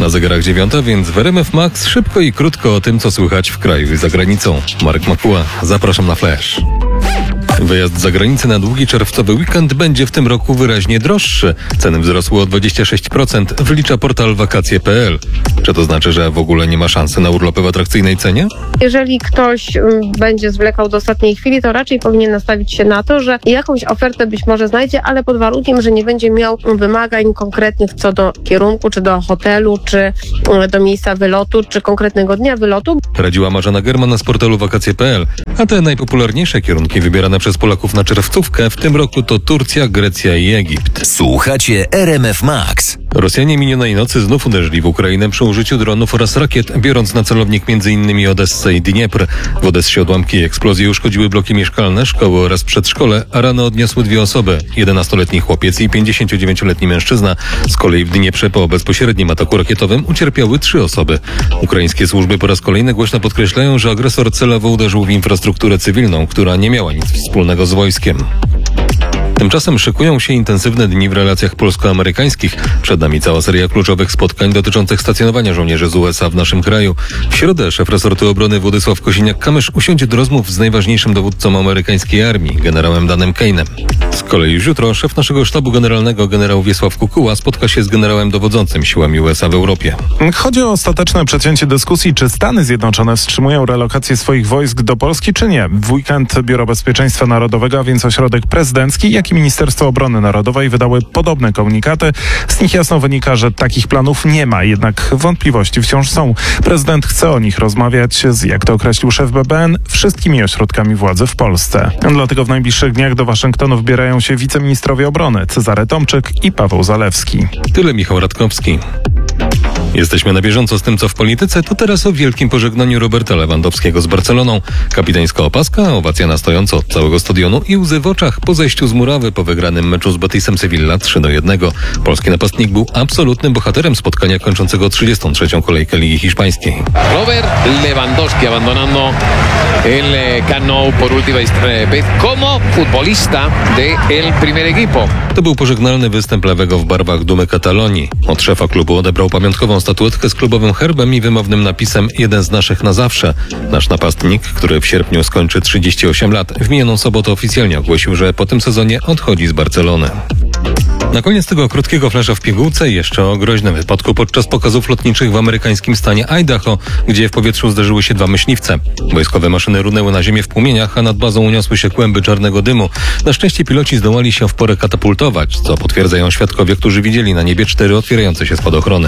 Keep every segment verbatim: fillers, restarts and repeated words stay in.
Na zegarach dziewiąta, więc w R M F Max szybko i krótko o tym, co słychać w kraju i za granicą. Marek Makuła, zapraszam na Flash. Wyjazd za granicę na długi czerwcowy weekend będzie w tym roku wyraźnie droższy. Ceny wzrosły o dwadzieścia sześć procent, wlicza portal wakacje kropka p l. Czy to znaczy, że w ogóle nie ma szansy na urlopy w atrakcyjnej cenie? Jeżeli ktoś um, będzie zwlekał do ostatniej chwili, to raczej powinien nastawić się na to, że jakąś ofertę być może znajdzie, ale pod warunkiem, że nie będzie miał wymagań konkretnych co do kierunku, czy do hotelu, czy um, do miejsca wylotu, czy konkretnego dnia wylotu. Radziła Marzena Germana z portalu wakacje kropka p l. A te najpopularniejsze kierunki wybierane przez Polaków na czerwcówkę w tym roku to Turcja, Grecja i Egipt. Słuchacie R M F Max. Rosjanie minionej nocy znów uderzyli w Ukrainę przy użyciu dronów oraz rakiet, biorąc na celownik m.in. Odessę i Dniepr. W Odessie odłamki i eksplozje uszkodziły bloki mieszkalne, szkoły oraz przedszkole, a rany odniosły dwie osoby. jedenastoletni chłopiec i pięćdziesięciodziewięcioletni mężczyzna. Z kolei w Dnieprze po bezpośrednim ataku rakietowym ucierpiały trzy osoby. Ukraińskie służby po raz kolejny głośno podkreślają, że agresor celowo uderzył w infrastrukturę cywilną, która nie miała nic wspólnego z wojskiem. Tymczasem szykują się intensywne dni w relacjach polsko-amerykańskich. Przed nami cała seria kluczowych spotkań dotyczących stacjonowania żołnierzy z U S A w naszym kraju. W środę szef resortu obrony Władysław Kosiniak-Kamysz usiądzie do rozmów z najważniejszym dowódcą amerykańskiej armii, generałem Danem Kane'em. Z kolei już jutro szef naszego sztabu generalnego, generał Wiesław Kukuła, spotka się z generałem dowodzącym siłami U S A w Europie. Chodzi o ostateczne przecięcie dyskusji, czy Stany Zjednoczone wstrzymują relokację swoich wojsk do Polski, czy nie. W weekend Biuro Bezpieczeństwa Narodowego, a więc ośrodek prezydencki, jak i Ministerstwo Obrony Narodowej wydały podobne komunikaty. Z nich jasno wynika, że takich planów nie ma, jednak wątpliwości wciąż są. Prezydent chce o nich rozmawiać z, jak to określił szef B B N, wszystkimi ośrodkami władzy w Polsce. Dlatego w najbliższych dniach do Waszyngtonu wbierają się wiceministrowie obrony Cezary Tomczyk i Paweł Zalewski. Tyle Michał Radkowski. Jesteśmy na bieżąco z tym, co w polityce, to teraz o wielkim pożegnaniu Roberta Lewandowskiego z Barceloną. Kapitańska opaska, owacja na stojąco od całego stadionu i łzy w oczach po zejściu z murawy po wygranym meczu z Betisem Sevilla trzy do jednego. Polski napastnik był absolutnym bohaterem spotkania kończącego trzydziestą trzecią kolejkę Ligi Hiszpańskiej. Robert Lewandowski abandonando el Camp Nou por última vez como futbolista de el primer equipo. To był pożegnalny występ lewego w barwach dumy Katalonii. Od szefa klubu odebrał pamiątkową statuetkę z klubowym herbem i wymownym napisem jeden z naszych na zawsze. Nasz napastnik, który w sierpniu skończy trzydzieści osiem lat, w minioną sobotę oficjalnie ogłosił, że po tym sezonie odchodzi z Barcelony. Na koniec tego krótkiego flasza w pigułce jeszcze o groźnym wypadku podczas pokazów lotniczych w amerykańskim stanie Idaho, gdzie w powietrzu zderzyły się dwa myśliwce. Wojskowe maszyny runęły na ziemię w płomieniach, a nad bazą uniosły się kłęby czarnego dymu. Na szczęście piloci zdołali się w porę katapultować, co potwierdzają świadkowie, którzy widzieli na niebie cztery otwierające się spadochrony.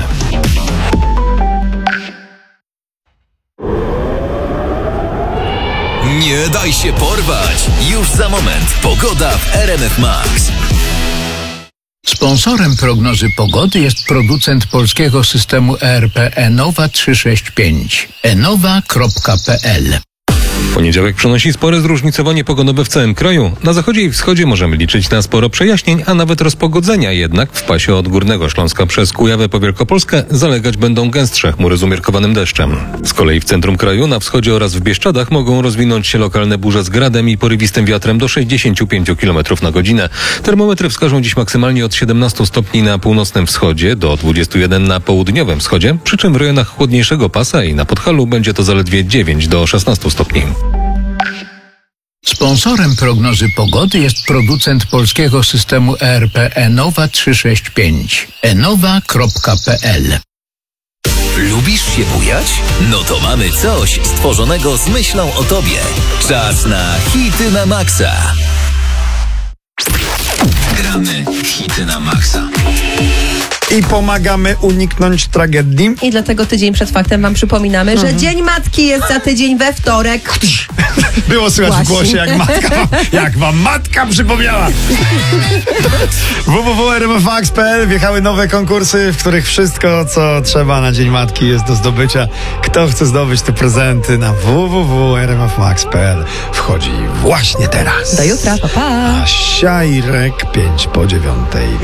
Nie daj się porwać! Już za moment pogoda w R M F Max. Sponsorem prognozy pogody jest producent polskiego systemu E R P Enowa trzysta sześćdziesiąt pięć. enowa kropka p l. Poniedziałek przynosi spore zróżnicowanie pogodowe w całym kraju. Na zachodzie i wschodzie możemy liczyć na sporo przejaśnień, a nawet rozpogodzenia. Jednak w pasie od Górnego Śląska przez Kujawę po Wielkopolskę zalegać będą gęstsze chmury z umiarkowanym deszczem. Z kolei w centrum kraju, na wschodzie oraz w Bieszczadach mogą rozwinąć się lokalne burze z gradem i porywistym wiatrem do sześćdziesiąt pięć kilometrów na godzinę. Termometry wskażą dziś maksymalnie od siedemnastu stopni na północnym wschodzie do dwudziestu jeden na południowym wschodzie, przy czym w rejonach chłodniejszego pasa i na Podhalu będzie to zaledwie dziewięć do szesnastu stopni. Sponsorem prognozy pogody jest producent polskiego systemu E R P Enowa trzysta sześćdziesiąt pięć. enowa kropka p l. Lubisz się bujać? No to mamy coś stworzonego z myślą o tobie. Czas na hity na maksa. Gramy hity na maksa. I pomagamy uniknąć tragedii. I dlatego tydzień przed faktem wam przypominamy, mhm. że Dzień Matki jest za tydzień we wtorek. Było słychać Właśnie. w głosie, jak matka, jak wam matka przypomniała. w w w kropka r m f max kropka p l wjechały nowe konkursy, w których wszystko, co trzeba na Dzień Matki jest do zdobycia. Kto chce zdobyć te prezenty na w w w kropka r m f max kropka p l wchodzi właśnie teraz. Do jutra, pa pa. A Siajrek pięć po dziewiątej.